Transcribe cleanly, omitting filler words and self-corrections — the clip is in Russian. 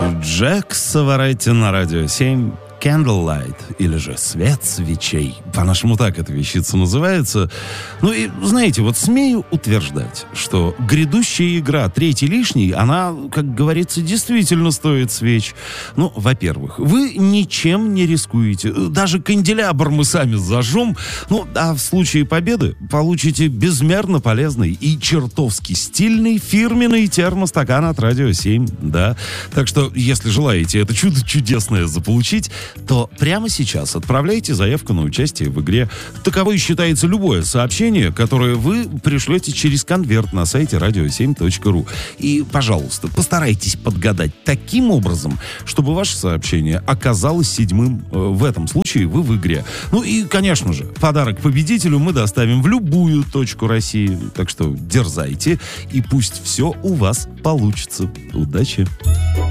Джек Саваретти на радио 7. Candlelight, или же «Свет свечей». По-нашему так эта вещица называется. Ну и, знаете, вот смею утверждать, что грядущая игра «Третий лишний», она, как говорится, действительно стоит свеч. Ну, во-первых, вы ничем не рискуете. Даже канделябр мы сами зажжем. Ну, а в случае победы получите безмерно полезный и чертовски стильный фирменный термостакан от радио 7. Да. Так что, если желаете это чудо чудесное заполучить, то прямо сейчас отправляйте заявку на участие в игре. Таковой считается любое сообщение, которое вы пришлете через конверт на сайте radio7.ru. И, пожалуйста, постарайтесь подгадать таким образом, чтобы ваше сообщение оказалось седьмым. В этом случае вы в игре. Ну и, конечно же, подарок победителю мы доставим в любую точку России. Так что дерзайте, и пусть все у вас получится. Удачи!